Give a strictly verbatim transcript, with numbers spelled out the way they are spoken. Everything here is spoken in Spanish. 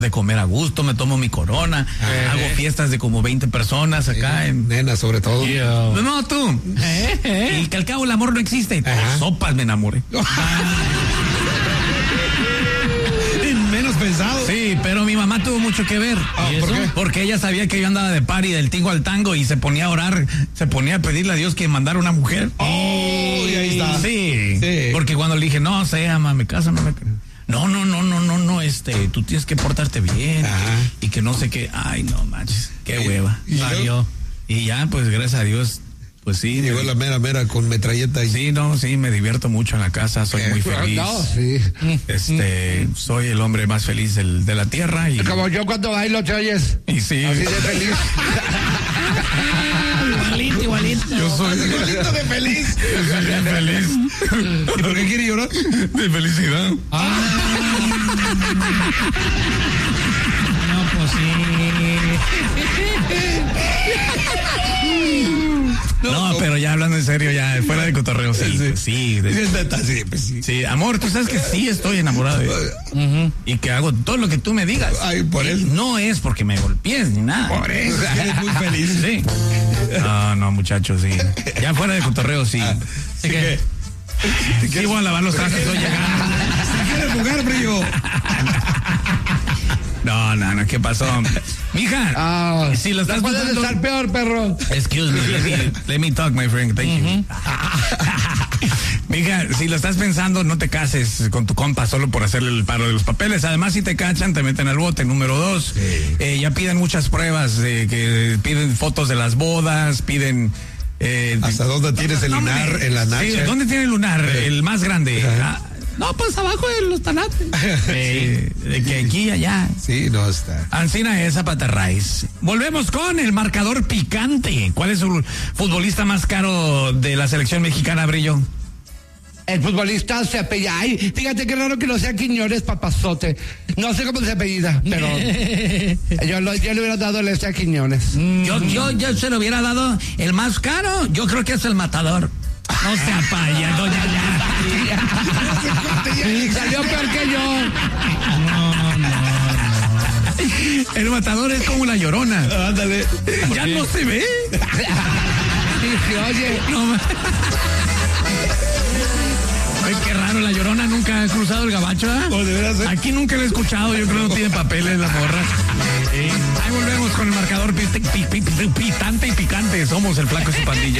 de comer a gusto, me tomo mi Corona, eh, hago fiestas de como veinte personas acá. Eh, en... Nena, sobre todo. Yeah. No, tú. Eh, eh. Y que al cabo el amor no existe. Por sopas me enamoré. Menos pensado. Sí, pero mi mamá tuvo mucho que ver. Ah, ¿por qué? Porque ella sabía que yo andaba de party del tingo al tango y se ponía a orar, se ponía a pedirle a Dios que mandara una mujer. Oh, y ahí está. Sí, sí. Porque cuando le dije, no, se ama, me casa, no me... No, no, no, no, no, no, este, tú tienes que portarte bien. Ajá. Y que no sé qué. Ay, no manches, qué hueva. ¿Y, yo? Y ya, pues, gracias a Dios, pues sí. Llegó me... la mera, mera con metralleta. Y... Sí, no, sí, me divierto mucho en la casa, soy muy feliz. No, sí. Este, soy el hombre más feliz del, de la tierra. Y... Como yo cuando bailo, te oyes. Y sí. Así de feliz. Igualito, igualito. Yo soy igualito de feliz. Yo soy bien feliz. ¿Y por qué quiere llorar? De felicidad. Ah. No, pues sí. No, no, pero ya hablando en serio, ya fuera de cotorreo, sí, sí, sí, de, sí, pues sí. Sí, amor, tú sabes que sí estoy enamorado de uh-huh. y que hago todo lo que tú me digas. Ay, por eso. No es porque me golpees ni nada. Por eso, eres muy feliz. Sí. No, no, muchachos, sí. Ya fuera de cotorreo, sí. Ah, sí que, sí, sí voy a lavar los trastes, estoy llegando. Si quieres jugar, brillo. No, no, no, ¿qué pasó? Mija, ah, si lo estás puedes buscando... estar peor, perro. Excuse me, let me, let me talk, my friend, thank uh-huh. you. Mija, si lo estás pensando, no te cases con tu compa solo por hacerle el paro de los papeles. Además, si te cachan, te meten al bote. Número dos, sí. eh, ya piden muchas pruebas, eh, que piden fotos de las bodas, piden... Eh, ¿Hasta dónde tienes el lunar no, en la nacha? Sí, ¿dónde tiene el lunar? Eh. El más grande. Ah, no, pues abajo de los tanates. Eh, sí. De que aquí y allá. Sí, no está. Ancina es Zapaterraiz. Volvemos con el marcador picante. ¿Cuál es el futbolista más caro de la selección mexicana, Brillo? El futbolista se apellida. Ay, fíjate qué raro que no sea Quiñones Papazote. No sé cómo se apellida, pero yo, lo, yo le hubiera dado el este a Quiñones. Yo, yo, yo se lo hubiera dado el más caro. Yo creo que es el Matador. No se apaya, no, ya, ya. Salió peor que yo. No, no, no. El Matador es como la Llorona. Ándale. Ya no se ve. Dice, oye. No, ay, qué raro, la Llorona nunca ha cruzado el gabacho, ¿eh? Oh, ¿de veras, eh? Aquí nunca lo he escuchado, yo creo que no tiene papeles la morra. Sí. Ahí volvemos con el marcador pit- pit- pit- pitante y picante. Somos el Flaco y su pandilla.